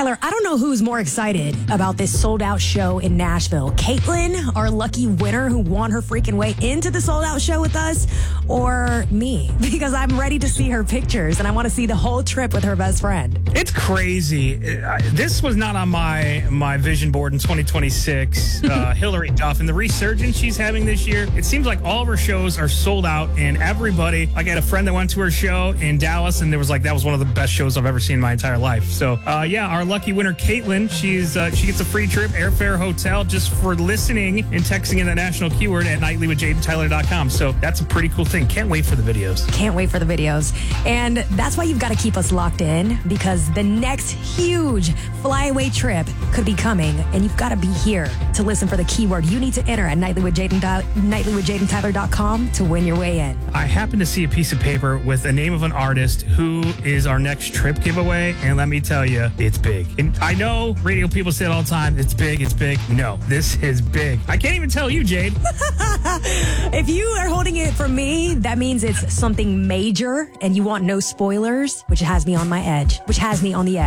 Tyler, I don't know who's more excited about this sold-out show in Nashville. Caitlin, our lucky winner who won her freaking way into the sold-out show with us, or me, because I'm ready to see her pictures and I want to see the whole trip with her best friend. It's crazy. This was not on my vision board in 2026. Hillary Duff and the resurgence she's having this year. It seems like all of her shows are sold out, and everybody. I got a friend that went to her show in Dallas, and that was one of the best shows I've ever seen in my entire life. So, our lucky winner, Caitlin, she gets a free trip, airfare, hotel, just for listening and texting in the national keyword at nightly.with.jadentyler.com. So that's a pretty cool thing. Can't wait for the videos. Can't wait for the videos. And that's why you've got to keep us locked in, because the next huge flyaway trip could be coming, and you've got to be here to listen for the keyword you need to enter at nightly.with.jadentyler.com to win your way in. I happened to see a piece of paper with the name of an artist who is our next trip giveaway, and let me tell you, it's big. And I know radio people say it all the time, it's big, it's big. No, this is big. I can't even tell you, Jade. If you are holding it from me, that means it's something major, and you want no spoilers, which has me on the edge.